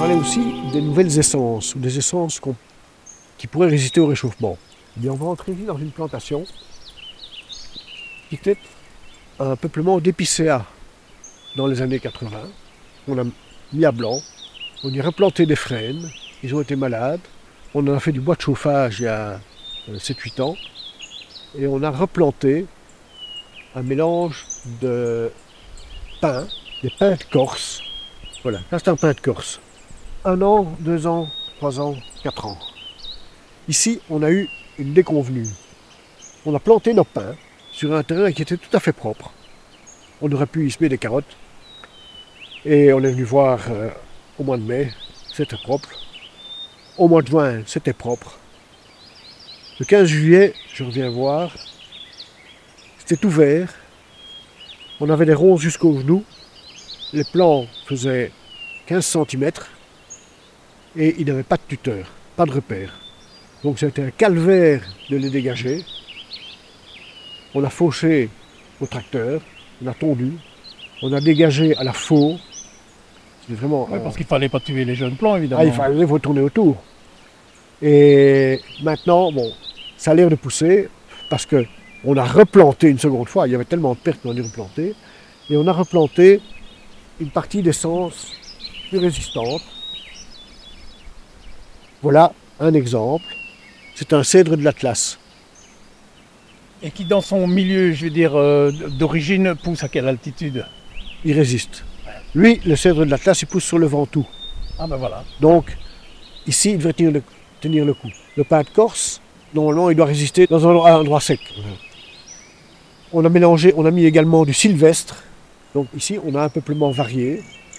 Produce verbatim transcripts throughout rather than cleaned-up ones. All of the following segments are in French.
parlait aussi des nouvelles essences, ou des essences qu'on- qui pourraient résister au réchauffement. Eh bien, on va entrer ici dans une plantation qui était un peuplement d'épicéas dans les années quatre-vingts. On a mis à blanc, on y a replanté des frênes, ils ont été malades, on en a fait du bois de chauffage il y a sept huit ans, et on a replanté un mélange de pins, des pins de Corse. Voilà, ça c'est un pin de Corse. Un an, deux ans, trois ans, quatre ans. Ici, on a eu une déconvenue. On a planté nos pins sur un terrain qui était tout à fait propre. On aurait pu y semer des carottes. Et on est venu voir euh, au mois de mai, c'était propre. Au mois de juin, c'était propre. Le quinze juillet, je reviens voir, c'était tout vert. On avait des ronces jusqu'aux genoux. Les plants faisaient quinze centimètres. Et il n'y avait pas de tuteur, pas de repère. Donc c'était un calvaire de les dégager. On a fauché au tracteur, on a tondu, on a dégagé à la faux. C'était vraiment. Ouais, euh, parce qu'il ne fallait pas tuer les jeunes plants, évidemment. Ah, il fallait retourner autour. Et maintenant, bon, ça a l'air de pousser parce qu'on a replanté une seconde fois. Il y avait tellement de pertes qu'on a dû replanter. Et on a replanté une partie d'essence plus résistante. Voilà un exemple. C'est un cèdre de l'Atlas. Et qui, dans son milieu, je veux dire, euh, d'origine, pousse à quelle altitude? Il résiste. Lui, le cèdre de l'Atlas, il pousse sur le Ventoux. Ah ben voilà. Donc, ici, il devrait tenir le, tenir le coup. Le pin de Corse, normalement, il doit résister dans un endroit, un endroit sec. On a mélangé, on a mis également du sylvestre. Donc ici, on a un peuplement varié.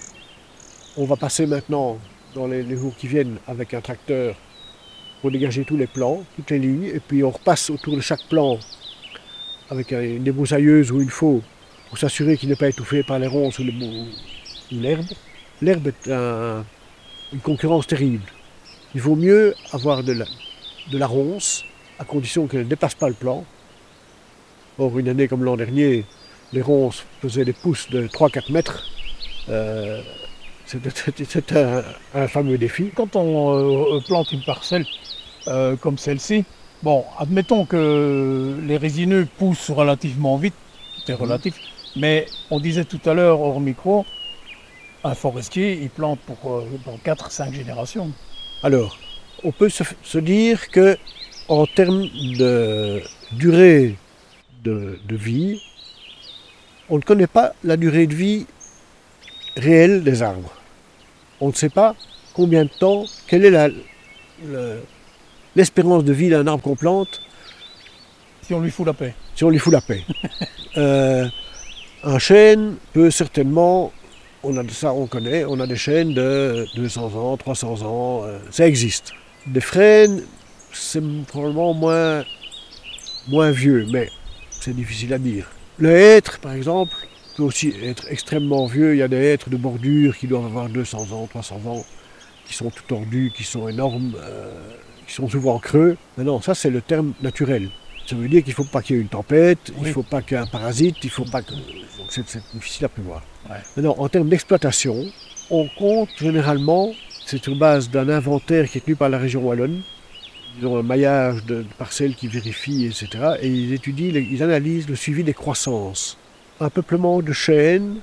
On va passer maintenant, dans les, les jours qui viennent, avec un tracteur pour dégager tous les plants, toutes les lignes. Et puis on repasse autour de chaque plant avec un- une débroussailleuse ou une faux pour s'assurer qu'il n'est pas étouffé par les ronces ou le- ou l'herbe. L'herbe est un- une concurrence terrible. Il vaut mieux avoir de la, de la ronce, à condition qu'elle ne dépasse pas le plant. Or, une année comme l'an dernier, les ronces faisaient des pousses de trois à quatre mètres. Euh, C'était c'était un, un fameux défi. Quand on euh, plante une parcelle euh, comme celle-ci, bon, admettons que les résineux poussent relativement vite, c'est relatif, mais on disait tout à l'heure hors micro, un forestier, il plante pour, euh, pour quatre cinq générations. Alors, on peut se, se dire que, en termes de durée de, de vie, on ne connaît pas la durée de vie réelle des arbres. On ne sait pas combien de temps, quelle est la- le- l'espérance de vie d'un arbre qu'on plante Si on lui fout la paix. si on lui fout la paix. Euh, un chêne peut certainement, on a de ça, on connaît, on a des chênes de deux cents ans, trois cents ans, euh, ça existe. Des frênes, c'est probablement moins, moins vieux, mais c'est difficile à dire. Le hêtre, par exemple, peut aussi être extrêmement vieux. Il y a des hêtres de bordure qui doivent avoir deux cents ans, trois cents ans, qui sont tout tordus, qui sont énormes, euh, qui sont souvent creux. Mais non, ça c'est le terme naturel. Ça veut dire qu'il ne faut pas qu'il y ait une tempête, il Oui. ne faut pas qu'il y ait un parasite, il faut pas que... Donc c'est, c'est difficile à prévoir. Ouais. Maintenant, en termes d'exploitation, on compte généralement, c'est sur base d'un inventaire qui est tenu par la région wallonne. Ils ont un maillage de, de parcelles qui vérifient, et cetera. Et ils étudient, les- ils analysent le suivi des croissances. Un peuplement de chêne,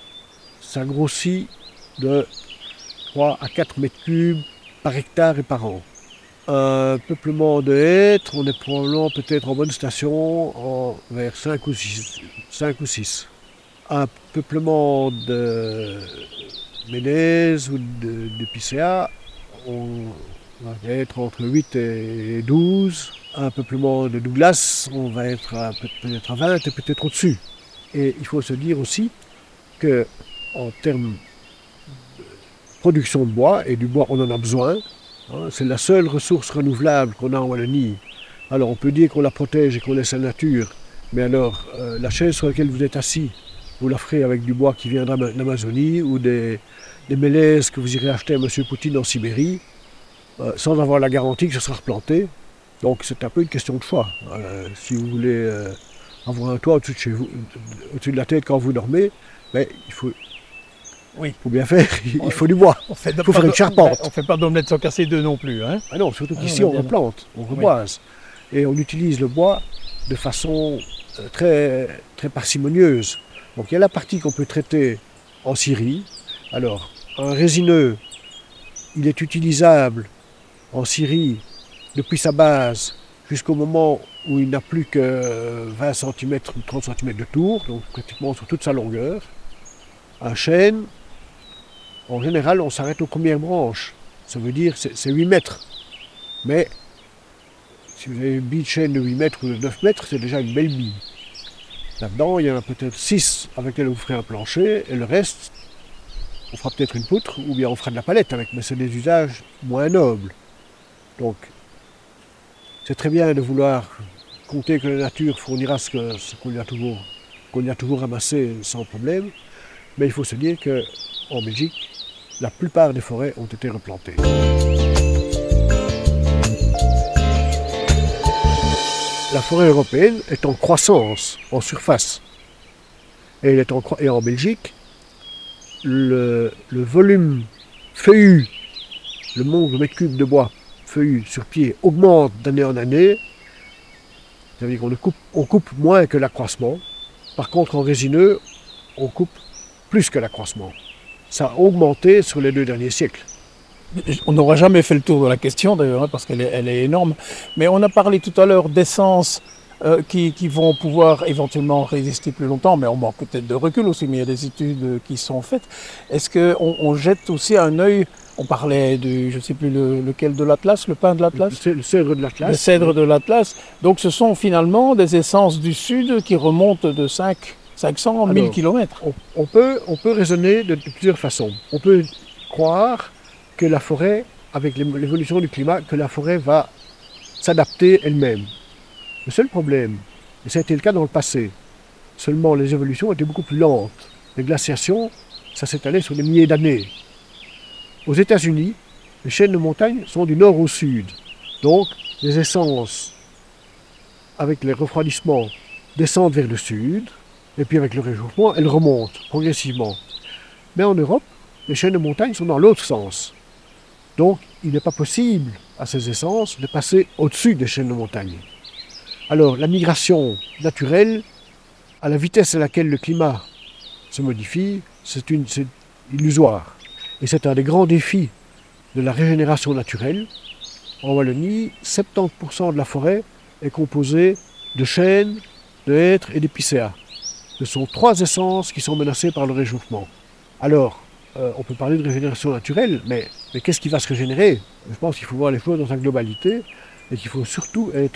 ça grossit de trois à quatre mètres cubes par hectare et par an. Un peuplement de hêtre, on est probablement peut-être en bonne station en, vers cinq ou six. cinq ou six. Un peuplement de ménèse ou de, de picéa, on va être entre huit et douze. Un peuplement de Douglas, on va être à, peut-être à vingt et peut-être au-dessus. Et il faut se dire aussi que en termes de production de bois, et du bois on en a besoin, hein, c'est la seule ressource renouvelable qu'on a en Wallonie. Alors on peut dire qu'on la protège et qu'on laisse la nature, mais alors euh, la chaise sur laquelle vous êtes assis, vous la ferez avec du bois qui viendra d'Amazonie ou des, des mélèzes que vous irez acheter à M. Poutine en Sibérie, euh, sans avoir la garantie que ce sera replanté. Donc c'est un peu une question de choix. Euh, si vous voulez euh, avoir un toit au-dessus de, chez vous, au-dessus de la tête quand vous dormez, ben, il faut Oui. Pour bien faire, il faut du bois. On fait Il faut faire une charpente. On ne fait pas d'omelette sans casser deux non plus. Hein. Ah non, surtout Ah, qu'ici on on est bien replante, on reboise. Et on utilise le bois de façon euh, très, très parcimonieuse. Donc il y a la partie qu'on peut traiter en scierie. Alors, un résineux, il est utilisable en scierie depuis sa base jusqu'au moment où il n'a plus que vingt centimètres ou trente centimètres de tour, donc pratiquement sur toute sa longueur. Un chêne, en général, on s'arrête aux premières branches. Ça veut dire que c'est huit mètres. Mais si vous avez une bille de chêne de huit mètres ou de neuf mètres, c'est déjà une belle bille. Là-dedans, il y en a peut-être six avec lesquels vous ferez un plancher, et le reste, on fera peut-être une poutre, ou bien on fera de la palette avec, mais c'est des usages moins nobles. Donc, c'est très bien de vouloir compter que la nature fournira ce que- ce qu'on lui a toujours, qu'on lui a toujours ramassé sans problème, mais il faut se dire qu'en Belgique, la plupart des forêts ont été replantées. La forêt européenne est en croissance, en surface. Et, elle est en, croi- et en Belgique, le, le volume feuillu, le nombre de mètres cubes de bois feuillu sur pied augmente d'année en année. Ça veut dire qu'on ne coupe, on coupe moins que l'accroissement. Par contre, en résineux, on coupe plus que l'accroissement. Ça a augmenté sur les deux derniers siècles. On n'aura jamais fait le tour de la question d'ailleurs, hein, parce qu'elle est, elle est énorme. Mais on a parlé tout à l'heure d'essences euh, qui, qui vont pouvoir éventuellement résister plus longtemps, mais on manque peut-être de recul aussi, mais il y a des études euh, qui sont faites. Est-ce qu'on on jette aussi un œil, on parlait du, je ne sais plus le- lequel de l'Atlas, le pin de l'Atlas, C'est le cèdre de l'Atlas. le cèdre de l'Atlas. Donc ce sont finalement des essences du Sud qui remontent de cinq, cinq cents, mille Alors, kilomètres. On, on peut, on peut raisonner de, de plusieurs façons. On peut croire que la forêt, avec l'é- l'évolution du climat, que la forêt va s'adapter elle-même. Le seul problème, et ça a été le cas dans le passé, seulement les évolutions étaient beaucoup plus lentes. Les glaciations, ça s'étalait sur des milliers d'années. Aux États-Unis, les chaînes de montagne sont du nord au sud. Donc, les essences, avec les refroidissements, descendent vers le sud, et puis avec le réchauffement, elles remontent progressivement. Mais en Europe, les chaînes de montagne sont dans l'autre sens. Donc, il n'est pas possible à ces essences de passer au-dessus des chaînes de montagne. Alors, la migration naturelle, à la vitesse à laquelle le climat se modifie, c'est une- c'est illusoire. Et c'est un des grands défis de la régénération naturelle. En Wallonie, soixante-dix pour cent de la forêt est composée de chênes, de hêtres et d'épicéas. Ce sont trois essences qui sont menacées par le réchauffement. Alors, euh, on peut parler de régénération naturelle, mais, mais qu'est-ce qui va se régénérer? Je pense qu'il faut voir les choses dans sa globalité et qu'il faut surtout être